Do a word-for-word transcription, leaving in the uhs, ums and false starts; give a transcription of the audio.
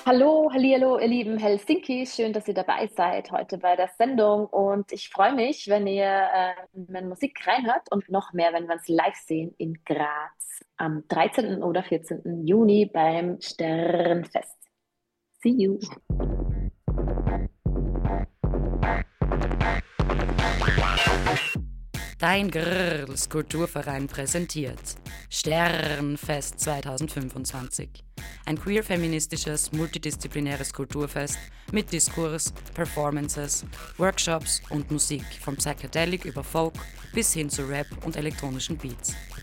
Hallo, hallihallo, ihr lieben Helsinki. Schön, dass ihr dabei seid heute bei der Sendung. Und ich freue mich, wenn ihr äh, in meine Musik reinhört und noch mehr, wenn wir uns live sehen in Graz am dreizehnten oder vierzehnten Juni beim Sternfest. See you. Dein Grrrls Kulturverein präsentiert Sternfest zweitausendfünfundzwanzig. Ein queer-feministisches, multidisziplinäres Kulturfest mit Diskurs, Performances, Workshops und Musik, vom Psychedelic über Folk bis hin zu Rap und elektronischen Beats.